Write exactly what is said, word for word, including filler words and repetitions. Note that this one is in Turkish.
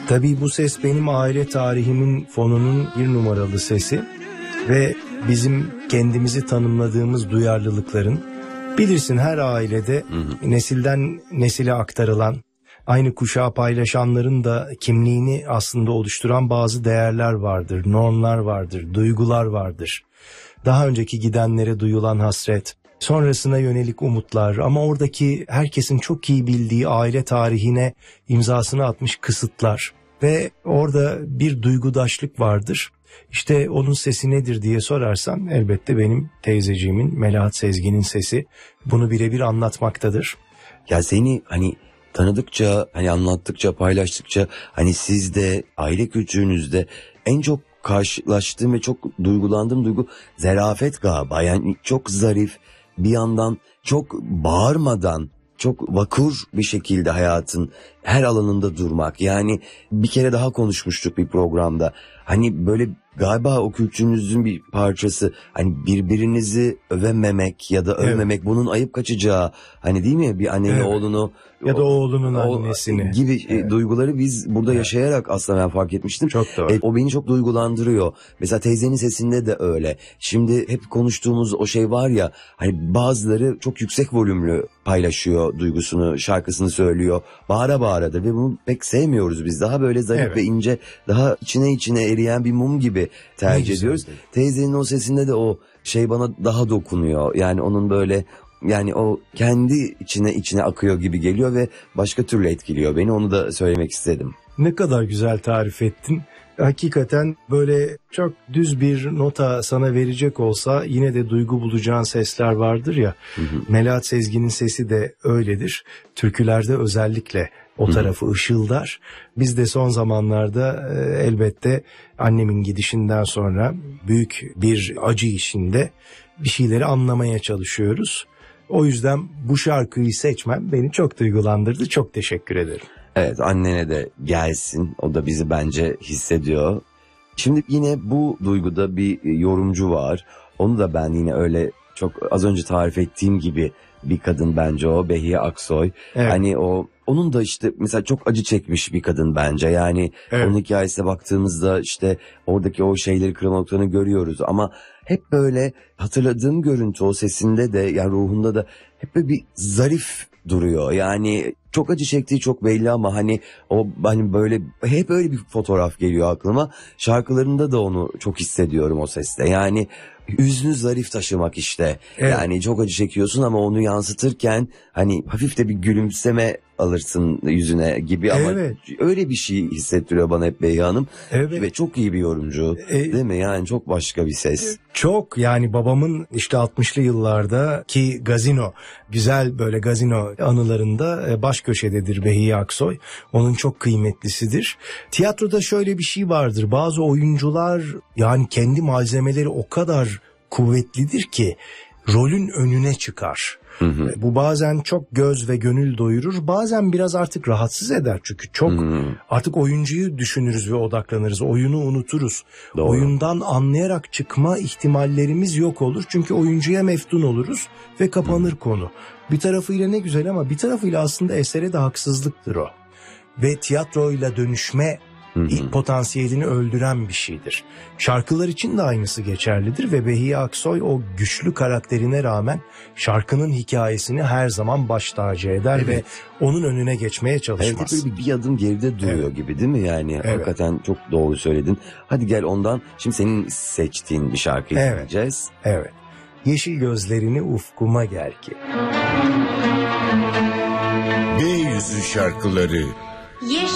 Tabii bu ses benim aile tarihimin fonunun bir numaralı sesi ve bizim kendimizi tanımladığımız duyarlılıkların, bilirsin her ailede hı hı. nesilden nesile aktarılan, aynı kuşağı paylaşanların da kimliğini aslında oluşturan bazı değerler vardır, normlar vardır, duygular vardır. Daha önceki gidenlere duyulan hasret, sonrasına yönelik umutlar ama oradaki herkesin çok iyi bildiği aile tarihine imzasını atmış kısıtlar ve orada bir duygudaşlık vardır. İşte onun sesi nedir diye sorarsan elbette benim teyzeciğimin, Melahat Sezgin'in sesi bunu birebir anlatmaktadır. Ya seni hani tanıdıkça, hani anlattıkça, paylaştıkça hani siz de aile küçüğünüzde en çok karşılaştığım ve çok duygulandığım duygu zarafet galiba. Yani çok zarif, bir yandan çok bağırmadan, çok vakur bir şekilde hayatın her alanında durmak. Yani bir kere daha konuşmuştuk bir programda. Hani böyle galiba o kültürünüzün bir parçası. Hani birbirinizi övememek ya da övmemek, evet. bunun ayıp kaçacağı. Hani değil mi? Bir annenin evet. oğlunu ya da oğlunun o, annesini gibi evet. duyguları biz burada evet. yaşayarak aslında ben fark etmiştim. Çok doğru. E, o beni çok duygulandırıyor. Mesela teyzenin sesinde de öyle. Şimdi hep konuştuğumuz o şey var ya, hani bazıları çok yüksek volümlü paylaşıyor duygusunu, şarkısını söylüyor. Bağıra bağıradır ve bunu pek sevmiyoruz biz. Daha böyle zarif evet. ve ince, daha içine içine eriyen bir mum gibi tercih ediyoruz. Teyzenin o sesinde de o şey bana daha dokunuyor. Yani onun böyle, yani o kendi içine içine akıyor gibi geliyor ve başka türlü etkiliyor beni. Onu da söylemek istedim. Ne kadar güzel tarif ettin. Hakikaten böyle çok düz bir nota sana verecek olsa yine de duygu bulacağın sesler vardır ya. Hı hı. Melahat Sezgin'in sesi de öyledir. Türkülerde özellikle o tarafı hı hı. ışıldar. Biz de son zamanlarda e, elbette annemin gidişinden sonra büyük bir acı içinde bir şeyleri anlamaya çalışıyoruz. O yüzden bu şarkıyı seçmem beni çok duygulandırdı. Çok teşekkür ederim. Evet, annene de gelsin. O da bizi bence hissediyor. Şimdi yine bu duyguda bir yorumcu var. Onu da ben yine öyle çok az önce tarif ettiğim gibi bir kadın bence o. Behiye Aksoy. Evet. Hani o onun da işte mesela çok acı çekmiş bir kadın bence. Yani evet. onun hikayesine baktığımızda işte oradaki o şeyleri, kırılma noktalarını görüyoruz. Ama hep böyle hatırladığım görüntü o sesinde de, yani ruhunda da hep böyle bir zarif duruyor. Yani çok acı çektiği çok belli ama hani o hani böyle hep öyle bir fotoğraf geliyor aklıma. Şarkılarında da onu çok hissediyorum o seste. Yani hüznü zarif taşımak işte. Evet. Yani çok acı çekiyorsun ama onu yansıtırken hani hafif de bir gülümseme alırsın yüzüne gibi ama evet. öyle bir şey hissettiriyor bana hep Behiye Hanım. Evet. Ve çok iyi bir yorumcu. E, değil mi? Yani çok başka bir ses. Çok, yani babamın işte altmışlı yıllardaki gazino, güzel böyle gazino anılarında baş köşededir Behiye Aksoy. Onun çok kıymetlisidir. Tiyatroda şöyle bir şey vardır. Bazı oyuncular yani kendi malzemeleri o kadar kuvvetlidir ki rolün önüne çıkar. Hı hı. Bu bazen çok göz ve gönül doyurur, bazen biraz artık rahatsız eder çünkü çok hı hı. artık oyuncuyu düşünürüz ve odaklanırız, oyunu unuturuz. Doğru. Oyundan anlayarak çıkma ihtimallerimiz yok olur çünkü oyuncuya meftun oluruz ve kapanır hı. konu. Bir tarafıyla ne güzel ama bir tarafıyla aslında esere de haksızlıktır o ve tiyatroyla dönüşme İlk potansiyelini öldüren bir şeydir. Şarkılar için de aynısı geçerlidir ve Behiye Aksoy o güçlü karakterine rağmen şarkının hikayesini her zaman baş tacı eder evet. ve onun önüne geçmeye çalışmaz. Evet, bir, bir adım geride duruyor evet. gibi değil mi yani? Evet. Hakikaten çok doğru söyledin. Hadi gel ondan şimdi senin seçtiğin bir şarkıyı evet. dinleyeceğiz. Evet. Yeşil gözlerini ufkuma gel ki. B yüzü şarkıları. Yeşil